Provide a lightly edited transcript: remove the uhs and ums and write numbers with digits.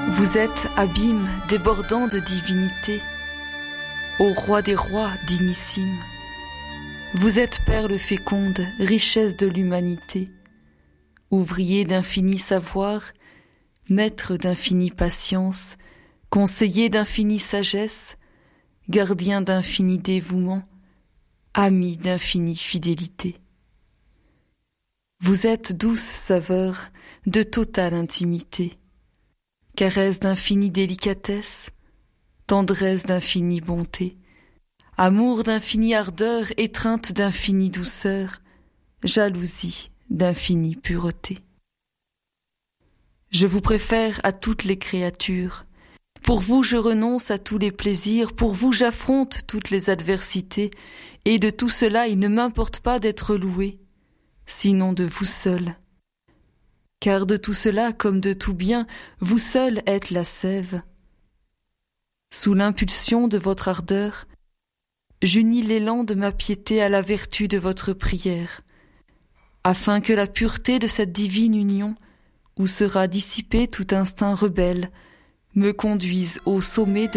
Vous êtes abîme débordant de divinité, ô roi des rois dignissime. Vous êtes perle féconde, richesse de l'humanité, ouvrier d'infini savoir, maître d'infinie patience, conseiller d'infinie sagesse, gardien d'infini dévouement, ami d'infinie fidélité. Vous êtes douce saveur de totale intimité, caresse d'infinie délicatesse, tendresse d'infinie bonté, amour d'infinie ardeur, étreinte d'infinie douceur, jalousie d'infinie pureté. Je vous préfère à toutes les créatures, pour vous je renonce à tous les plaisirs, pour vous j'affronte toutes les adversités, et de tout cela il ne m'importe pas d'être loué, sinon de vous seul. Car de tout cela, comme de tout bien, vous seul êtes la sève. Sous l'impulsion de votre ardeur, j'unis l'élan de ma piété à la vertu de votre prière, afin que la pureté de cette divine union, où sera dissipé tout instinct rebelle, me conduise au sommet de